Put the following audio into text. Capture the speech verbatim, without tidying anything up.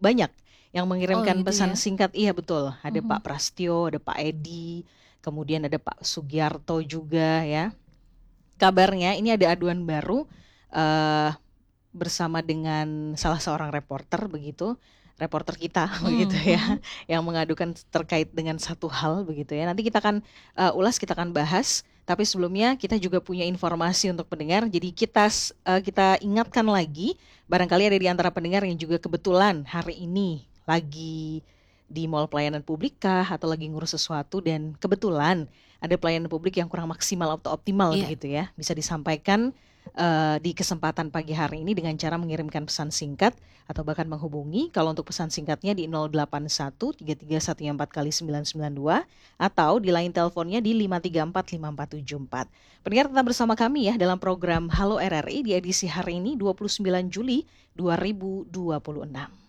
banyak yang Oh mengirimkan gitu pesan ya? singkat. Iya betul, ada Mhm. Pak Prastyo, ada Pak Edi, kemudian ada Pak Sugiarto juga ya. Kabarnya ini ada aduan baru uh, bersama dengan salah seorang reporter begitu, reporter kita begitu Mhm ya, mhm. yang mengadukan terkait dengan satu hal begitu ya. Nanti kita akan uh, ulas, kita akan bahas. Tapi sebelumnya kita juga punya informasi untuk pendengar. Jadi kita uh, kita ingatkan lagi, barangkali ada di antara pendengar yang juga kebetulan hari ini lagi di mall pelayanan publik kah atau lagi ngurus sesuatu dan kebetulan ada pelayanan publik yang kurang maksimal atau optimal Iya. begitu ya. Bisa disampaikan uh, di kesempatan pagi hari ini dengan cara mengirimkan pesan singkat atau bahkan menghubungi. Kalau untuk pesan singkatnya di nol delapan satu tiga tiga satu empat kali sembilan sembilan dua atau di line teleponnya di lima tiga empat lima empat tujuh empat. Pendengar tetap bersama kami ya dalam program Halo R R I di edisi hari ini dua puluh sembilan Juli dua ribu dua puluh enam.